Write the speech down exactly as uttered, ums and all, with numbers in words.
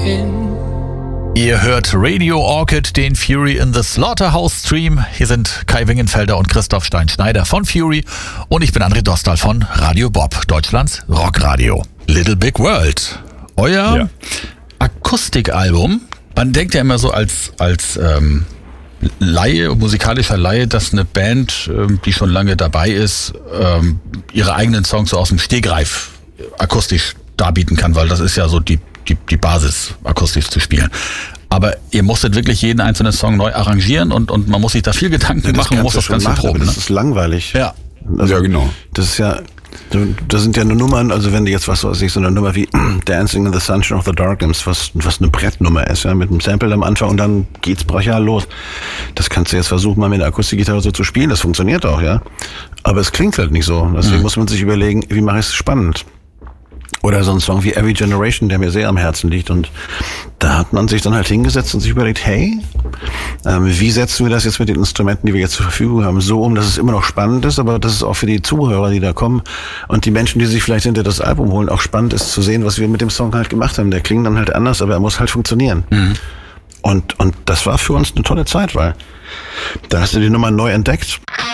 Ihr hört Radio Orchid, den Fury in the Slaughterhouse Stream. Hier sind Kai Wingenfelder und Christoph Stein-Schneider von Fury und ich bin André Dostal von Radio Bob, Deutschlands Rockradio. Little Big World, euer ja. Akustikalbum. Man denkt ja immer so als als ähm, Laie, musikalischer Laie, dass eine Band, ähm, die schon lange dabei ist, ähm, ihre eigenen Songs so aus dem Stegreif akustisch darbieten kann, weil das ist ja so die Die, die Basis akustisch zu spielen. Aber ihr musstet wirklich jeden einzelnen Song neu arrangieren und, und man muss sich da viel Gedanken ja, machen, man muss das Ganze machen, proben. Das ne? ist langweilig. Ja. Also, ja, genau. Das ist ja, das sind ja nur Nummern, also wenn du jetzt was weiß ich, so eine Nummer wie Dancing in the Sunshine of the Dark nimmst, was, was eine Brettnummer ist, ja, mit einem Sample am Anfang und dann geht's brachial los. Das kannst du jetzt versuchen, mal mit der Akustikgitarre so zu spielen, das funktioniert auch, ja. Aber es klingt halt nicht so. Deswegen mhm. muss man sich überlegen, wie mache ich es spannend? Oder so ein Song wie Every Generation, der mir sehr am Herzen liegt. Und da hat man sich dann halt hingesetzt und sich überlegt, hey, ähm, wie setzen wir das jetzt mit den Instrumenten, die wir jetzt zur Verfügung haben, so um, dass es immer noch spannend ist, aber dass es auch für die Zuhörer, die da kommen und die Menschen, die sich vielleicht hinter das Album holen, auch spannend ist zu sehen, was wir mit dem Song halt gemacht haben. Der klingt dann halt anders, aber er muss halt funktionieren. Mhm. Und, und das war für uns eine tolle Zeit, weil da hast du die Nummer neu entdeckt.